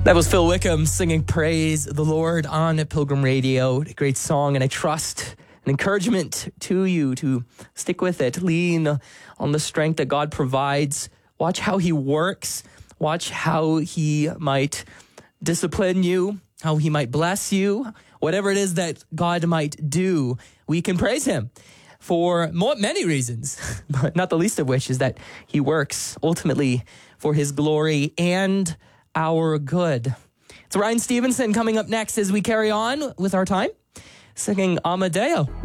That was Phil Wickham singing Praise the Lord on Pilgrim Radio. A great song, and I trust an encouragement to you to stick with it. Lean on the strength that God provides. Watch how he works. Watch how he might discipline you, how he might bless you. Whatever it is that God might do, we can praise him for many reasons, but not the least of which is that he works ultimately for his glory and our good. It's Ryan Stevenson coming up next as we carry on with our time, singing Amadeo.